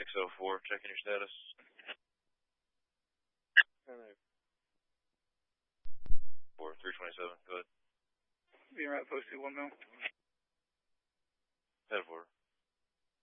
604, checking your status. 327, go ahead. Being right posted 1 mil. Head forward.